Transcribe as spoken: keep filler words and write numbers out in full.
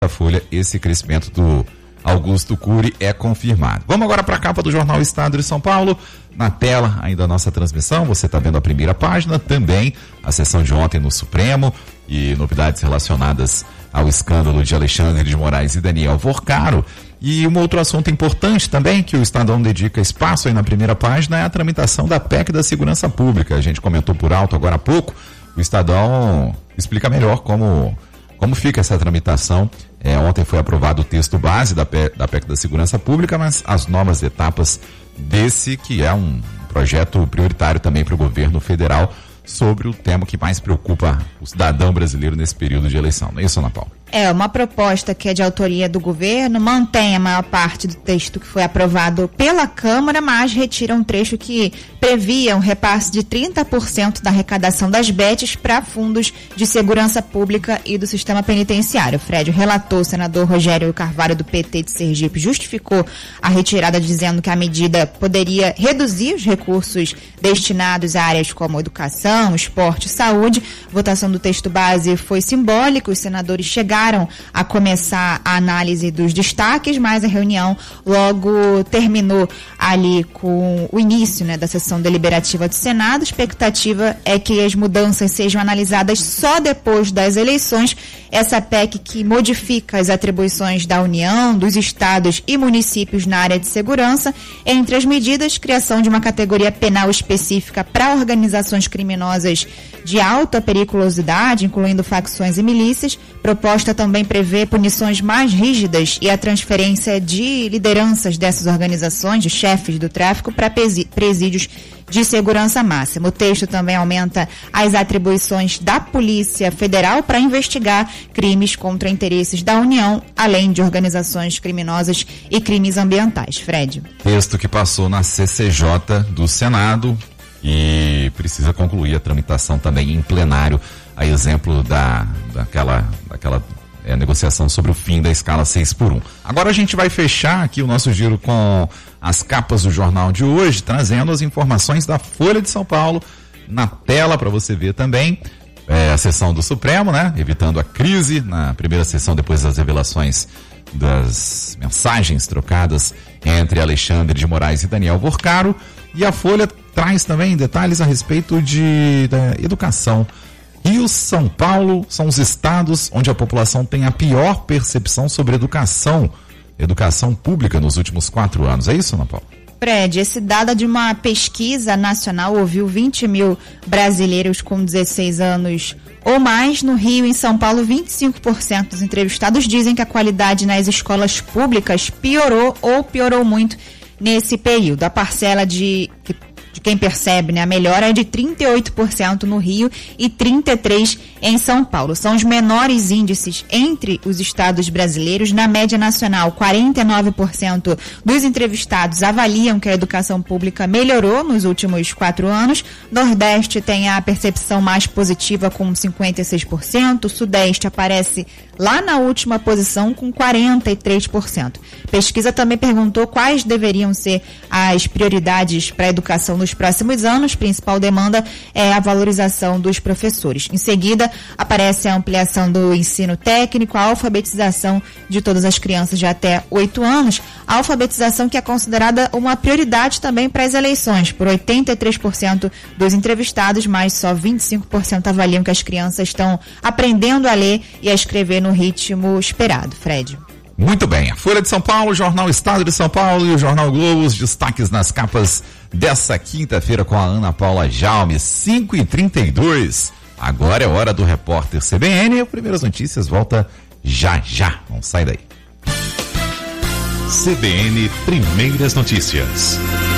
da Folha, esse crescimento do Augusto Cury é confirmado. Vamos agora para a capa do Jornal Estado de São Paulo. Na tela ainda a nossa transmissão, você está vendo a primeira página, também a sessão de ontem no Supremo e novidades relacionadas ao escândalo de Alexandre de Moraes e Daniel Vorcaro. E um outro assunto importante também, que o Estadão dedica espaço aí na primeira página, é a tramitação da P E C da Segurança Pública. A gente comentou por alto agora há pouco, o Estadão explica melhor como, como fica essa tramitação. É, ontem foi aprovado o texto base da P E C, da P E C da Segurança Pública, mas as novas etapas desse, que é um projeto prioritário também para o governo federal, sobre o tema que mais preocupa o cidadão brasileiro nesse período de eleição. Não é isso, Ana Paula? É uma proposta que é de autoria do governo, mantém a maior parte do texto que foi aprovado pela Câmara, mas retira um trecho que previa um repasse de trinta por cento da arrecadação das B E Ts para fundos de segurança pública e do sistema penitenciário. Fred, o relator, o senador Rogério Carvalho, do P T de Sergipe, justificou a retirada dizendo que a medida poderia reduzir os recursos destinados a áreas como educação, esporte e saúde. A votação do texto base foi simbólica, os senadores chegaram a começar a análise dos destaques, mas a reunião logo terminou ali com o início, né, da sessão deliberativa do Senado. A expectativa é que as mudanças sejam analisadas só depois das eleições. Essa P E C que modifica as atribuições da União, dos estados e municípios na área de segurança. Entre as medidas, criação de uma categoria penal específica para organizações criminosas de alta periculosidade, incluindo facções e milícias. Proposta também prevê punições mais rígidas e a transferência de lideranças dessas organizações, de chefes do tráfico, para presídios de segurança máxima. O texto também aumenta as atribuições da Polícia Federal para investigar crimes contra interesses da União, além de organizações criminosas e crimes ambientais. Fred. Texto que passou na C C J do Senado e precisa concluir a tramitação também em plenário, a exemplo da, daquela, daquela é, negociação sobre o fim da escala seis por um. Agora a gente vai fechar aqui o nosso giro com as capas do jornal de hoje, trazendo as informações da Folha de São Paulo na tela para você ver também. É, a sessão do Supremo, né? Evitando a crise na primeira sessão depois das revelações das mensagens trocadas entre Alexandre de Moraes e Daniel Vorcaro. E a Folha traz também detalhes a respeito de da educação. Rio, São Paulo são os estados onde a população tem a pior percepção sobre educação, educação pública nos últimos quatro anos. É isso, Ana Paula? Fred, esse dado de uma pesquisa nacional ouviu vinte mil brasileiros com dezesseis anos ou mais. No Rio e em São Paulo, vinte e cinco por cento dos entrevistados dizem que a qualidade nas escolas públicas piorou ou piorou muito nesse período. A parcela de, de quem percebe, né, a melhora é de trinta e oito por cento no Rio e trinta e três por cento em São Paulo. São os menores índices entre os estados brasileiros. Na média nacional, quarenta e nove por cento dos entrevistados avaliam que a educação pública melhorou nos últimos quatro anos. Nordeste tem a percepção mais positiva com cinquenta e seis por cento. O Sudeste aparece lá na última posição com quarenta e três por cento. Pesquisa também perguntou quais deveriam ser as prioridades para a educação nos próximos anos. Principal demanda é a valorização dos professores. Em seguida, aparece a ampliação do ensino técnico, a alfabetização de todas as crianças de até oito anos, a alfabetização que é considerada uma prioridade também para as eleições, por oitenta e três por cento dos entrevistados, mas só vinte e cinco por cento avaliam que as crianças estão aprendendo a ler e a escrever no ritmo esperado. Fred. Muito bem, a Folha de São Paulo, o Jornal Estado de São Paulo e o Jornal Globo, os destaques nas capas dessa quinta-feira com a Ana Paula Jaume, cinco e trinta e dois. Agora é hora do repórter C B N e o Primeiras Notícias volta já já. Não sai daí. C B N Primeiras Notícias.